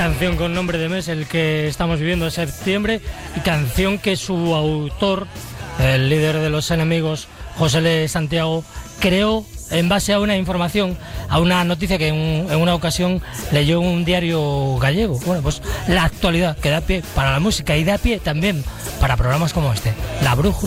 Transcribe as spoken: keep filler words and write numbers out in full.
canción con nombre de mes, el que estamos viviendo en septiembre, y canción que su autor, el líder de Los Enemigos, José L. Santiago, creó en base a una información, a una noticia que en, en una ocasión leyó en un diario gallego. Bueno, pues la actualidad que da pie para la música y da pie también para programas como este, La Brújula.